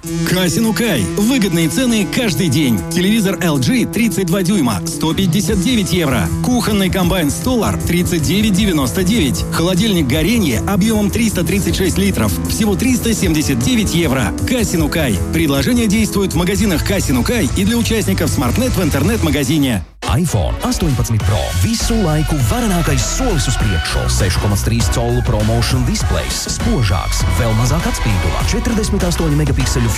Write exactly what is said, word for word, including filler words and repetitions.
Casino Kai. Выгодные цены каждый день. Телевизор эл джи тридцать два дюйма, сто пятьдесят девять евро. Кухонный комбайн Stolar тридцать девять девяносто девять. Холодильник Горенье объемом триста тридцать шесть литров. Всего триста семьдесят девять евро. Casino Kai. Предложение действует в магазинах Casino Kai и для участников SmartNet в интернет-магазине. iPhone astoņpadsmit Pro. Visu laiku varenākais solis uz priekšu. seši komats trīs colu ProMotion displejs. Spožāks, vēl mazāk atspīdulā. četrdesmit astoņu megapikselu